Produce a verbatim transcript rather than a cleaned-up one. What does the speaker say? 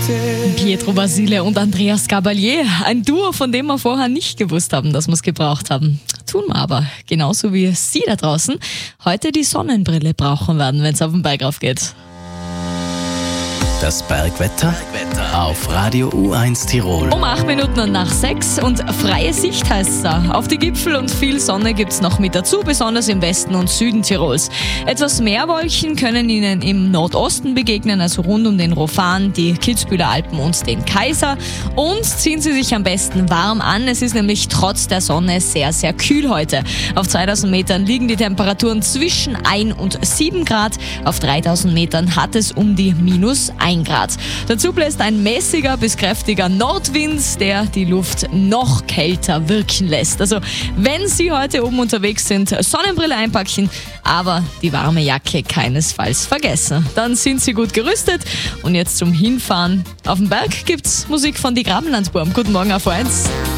Pietro Basile und Andreas Gabalier. Ein Duo, von dem wir vorher nicht gewusst haben, dass wir es gebraucht haben. Tun wir aber. Genauso wie Sie da draußen heute die Sonnenbrille brauchen werden, wenn es auf den Berg rauf geht. Das Bergwetter auf Radio U eins Tirol. Um acht Minuten nach sechs und freie Sicht heißt es da. Auf die Gipfel und viel Sonne gibt's noch mit dazu, besonders im Westen und Süden Tirols. Etwas mehr Wolken können Ihnen im Nordosten begegnen, also rund um den Rofan, die Kitzbüheler Alpen und den Kaiser. Und ziehen Sie sich am besten warm an. Es ist nämlich trotz der Sonne sehr, sehr kühl heute. Auf zweitausend Metern liegen die Temperaturen zwischen ein und sieben Grad. Auf dreitausend Metern hat es um die minus ein Grad. Dazu bläst ein mäßiger bis kräftiger Nordwind, der die Luft noch kälter wirken lässt. Also wenn Sie heute oben unterwegs sind, Sonnenbrille einpacken, aber die warme Jacke keinesfalls vergessen. Dann sind Sie gut gerüstet und jetzt zum Hinfahren. Auf dem Berg gibt's Musik von die Grabenlandsburm. Guten Morgen auf eins.